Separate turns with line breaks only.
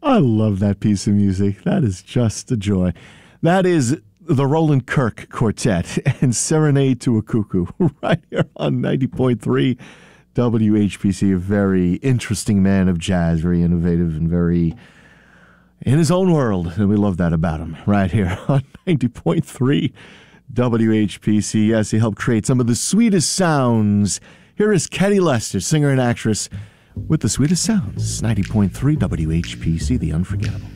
I love that piece of music. That is just a joy. That is the Roland Kirk Quartet and Serenade to a Cuckoo right here on 90.3 WHPC. A very interesting man of jazz, very innovative and very in his own world. And we love that about him right here on 90.3 WHPC. Yes, he helped create some of the sweetest sounds. Here is Ketty Lester, singer and actress, with the sweetest sounds. 90.3 WHPC, the unforgettable.